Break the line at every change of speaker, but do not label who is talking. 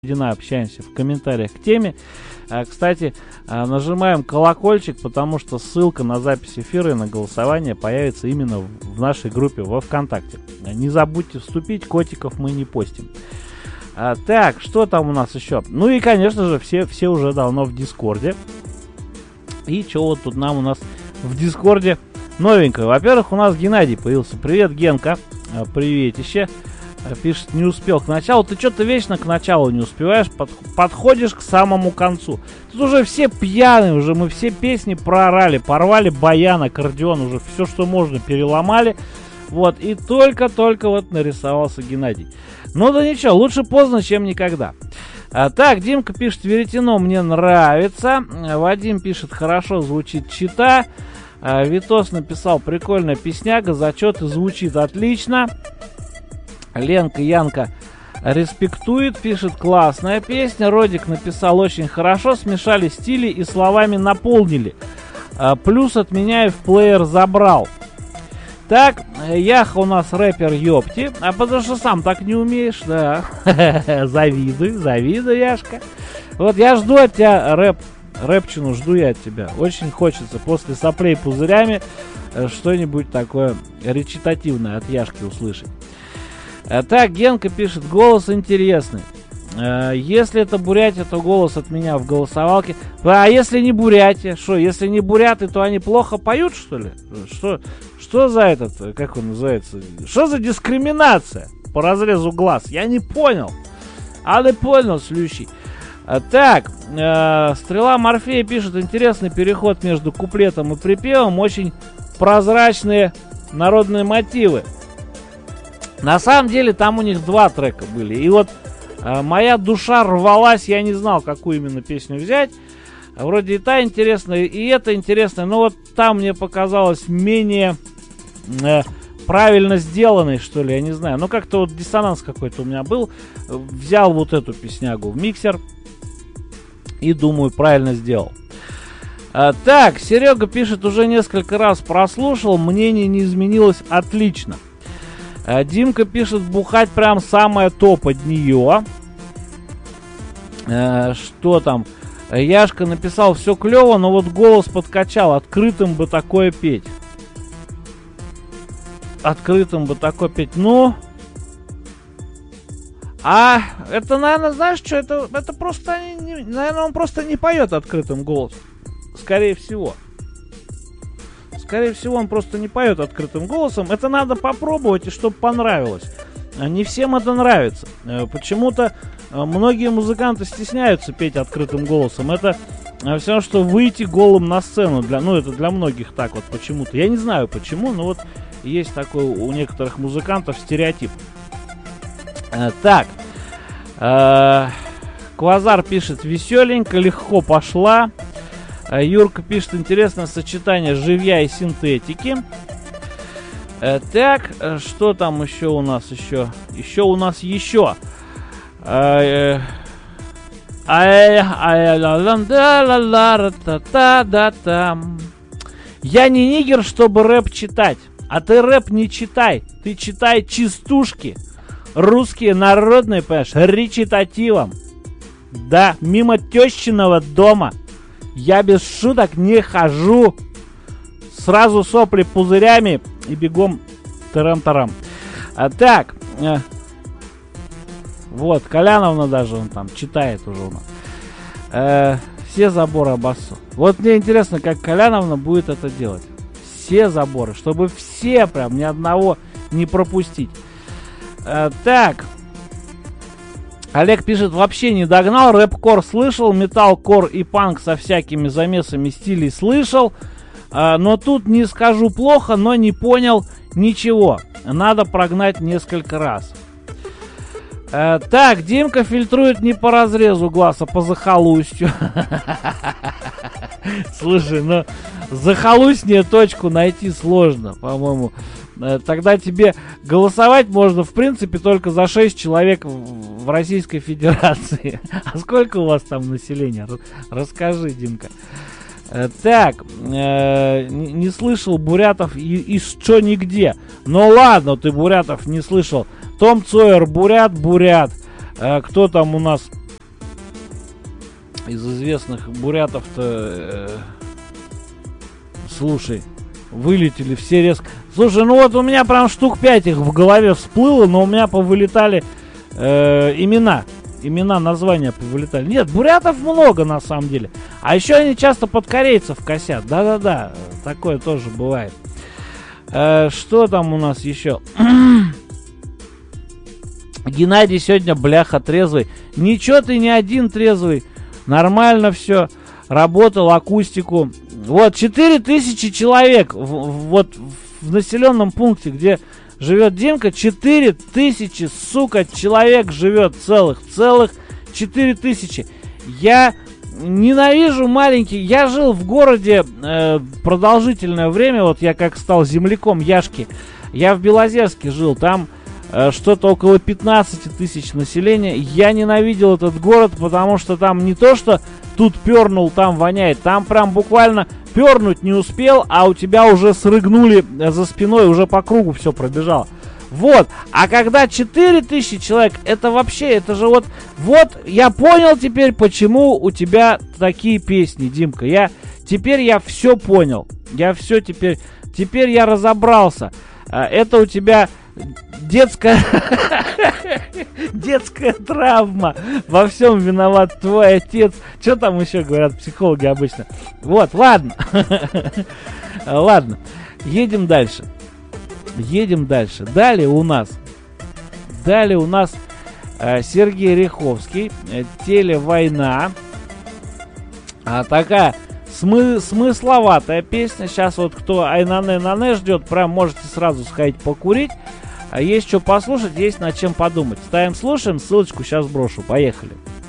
общаемся в комментариях к теме. Кстати, нажимаем колокольчик, потому что ссылка на запись эфира и на голосование появится именно в нашей группе во ВКонтакте. Не забудьте вступить, котиков мы не постим. Так, что там у нас еще? Ну и, конечно же, все уже давно в Дискорде. И что вот тут у нас в Дискорде новенькое? Во-первых, у нас Геннадий появился. Привет, Генка. Приветище. Пишет, не успел к началу. Ты что-то вечно к началу не успеваешь, подходишь к самому концу. Тут уже все пьяные, уже мы все песни проорали, порвали баян, аккордеон, уже все, что можно, переломали. Вот, и только-только вот нарисовался Геннадий. Ну да ничего, лучше поздно, чем никогда. Так, Димка пишет, веретено мне нравится. Вадим пишет, хорошо звучит чита. Витос написал, прикольная песняга, зачет и звучит отлично. Ленка Янка респектует, пишет, классная песня. Родик написал, очень хорошо, смешали стили и словами наполнили. Плюс от меня и в плеер забрал. Так, Яха у нас рэпер ёпти. А потому что сам так не умеешь, да. Завидуй, Яшка. Вот я жду от тебя рэпчину, жду я от тебя. Очень хочется после соплей пузырями что-нибудь такое речитативное от Яшки услышать. Так, Генка пишет, голос интересный. Если это Бурятия, то голос от меня в голосовалке. А если не Бурятия? Что, если не буряты, то они плохо поют, что ли? Что за этот, как он называется? Что за дискриминация по разрезу глаз? Я не понял. А ты понял, слющий. Так, Стрела Морфея пишет, интересный переход между куплетом и припевом. Очень прозрачные народные мотивы. На самом деле там у них два трека были. И вот моя душа рвалась, я не знал, какую именно песню взять. Вроде и та интересная, и эта интересная. Но вот там мне показалось менее правильно сделанной, что ли, я не знаю. Ну как-то вот диссонанс какой-то у меня был. Взял вот эту песнягу в миксер. И думаю, правильно сделал. Так, Серега пишет, уже несколько раз прослушал. Мнение не изменилось, отлично. Димка пишет, бухать прям самое то под нее. Что там? Яшка написал, все клево, но вот голос подкачал. Открытым бы такое петь. Открытым бы такое петь. Ну... А это, наверное, знаешь что? Это просто... Наверное, он просто не поет открытым голосом. Скорее всего. Скорее всего, он просто не поет открытым голосом. Это надо попробовать, и чтобы понравилось. Не всем это нравится. Почему-то многие музыканты стесняются петь открытым голосом. Это все равно, что выйти голым на сцену. Это для многих так вот почему-то. Я не знаю почему, но вот есть такой у некоторых музыкантов стереотип. Так. Квазар пишет, веселенько, легко пошла. Юрка пишет, интересное сочетание живья и синтетики. Так, что там еще у нас еще? Я не нигер, чтобы рэп читать. А ты рэп не читай. Ты читай частушки. Русские, народные, понимаешь, речитативом. Да, мимо тещиного дома. Я без шуток не хожу. Сразу сопли пузырями и бегом тарам-тарам. Так. Вот, Коляновна даже он там читает уже у нас. Все заборы обоссу. Вот мне интересно, как Коляновна будет это делать. Все заборы, чтобы все прям ни одного не пропустить. Так. Олег пишет, вообще не догнал, рэп-кор слышал, металл-кор и панк со всякими замесами стилей слышал, но тут не скажу плохо, но не понял ничего, надо прогнать несколько раз. Так, Димка фильтрует не по разрезу глаз, а по захолустью. Слушай, ну захолустнее точку найти сложно, по-моему. Тогда тебе голосовать можно, в принципе, только за 6 человек в Российской Федерации. А сколько у вас там населения? Расскажи, Димка. Так, не слышал бурятов и что нигде. Ну ладно, ты бурятов не слышал. Том Цойер, бурят. Кто там у нас? из известных бурятов-то, слушай, вылетели все резко. Слушай, ну вот у меня прям штук 5 их в голове всплыло, но у меня повылетали имена. Имена, названия повылетали. Нет, бурятов много на самом деле. А еще они часто под корейцев косят. Да-да-да, такое тоже бывает. Что там у нас еще? Геннадий сегодня, бляха, трезвый. Ничего ты не один трезвый. Нормально все. Работал, акустику. Вот, 4000 человек вот в населенном пункте, где живет Димка. 4000, сука, человек живет целых 4000. Я ненавижу маленький. Я жил в городе продолжительное время. Вот я как стал земляком Яшки. Я в Белозерске жил. Там что-то около 15 тысяч населения. Я ненавидел этот город, потому что там не то, что тут пернул, там воняет. Там прям буквально пернуть не успел, а у тебя уже срыгнули за спиной, уже по кругу все пробежало. Вот. А когда 4000 человек, это вообще, это же вот я понял теперь, почему у тебя такие песни, Димка. Теперь я все понял. Теперь я разобрался. Это у тебя детская травма. Во всем виноват твой отец. Что там еще говорят психологи обычно? Вот, ладно. Ладно. Едем дальше. Далее у нас Сергей Ряховский. Телевойна. Такая смысловатая песня. Сейчас вот кто Айнане ждет, прям можете сразу сходить покурить. Есть что послушать, есть над чем подумать. Ставим, слушаем, ссылочку сейчас брошу. Поехали.